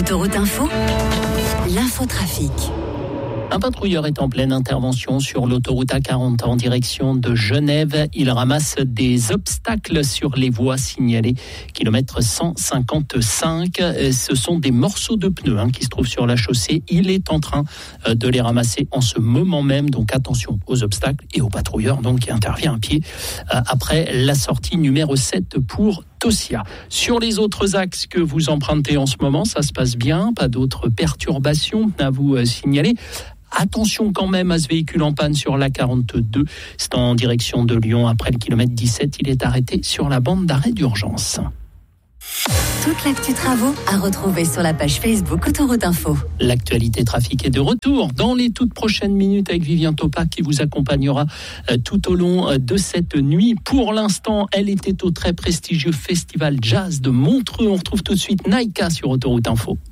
Autoroute Info, l'infotrafic. Un patrouilleur est en pleine intervention sur l'autoroute A40 en direction de Genève. Il ramasse des obstacles sur les voies signalées. Kilomètre 155. Ce sont des morceaux de pneus qui se trouvent sur la chaussée. Il est en train de les ramasser en ce moment même. Donc attention aux obstacles et au patrouilleur qui intervient à pied après la sortie numéro 7 pour Tossia. Sur les autres axes que vous empruntez en ce moment, ça se passe bien. Pas d'autres perturbations à vous signaler. Attention quand même à ce véhicule en panne sur l'A42. C'est en direction de Lyon. Après le kilomètre 17, il est arrêté sur la bande d'arrêt d'urgence. Toute l'actu travaux à retrouver sur la page Facebook Autoroute Info. L'actualité trafic est de retour dans les toutes prochaines minutes avec Vivien Topac qui vous accompagnera tout au long de cette nuit. Pour l'instant, elle était au très prestigieux Festival Jazz de Montreux. On retrouve tout de suite Naïka sur Autoroute Info.